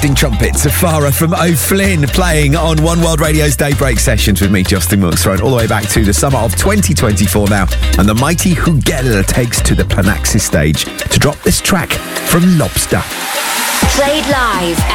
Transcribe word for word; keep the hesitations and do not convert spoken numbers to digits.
Bursting Trumpets, Farah from O'Flynn, playing on One World Radio's Daybreak Sessions with me, Justin Wilkes, right all the way back to the summer of twenty twenty-four now. And the mighty Hugel takes to the Planaxis stage to drop this track from Lobster. Played live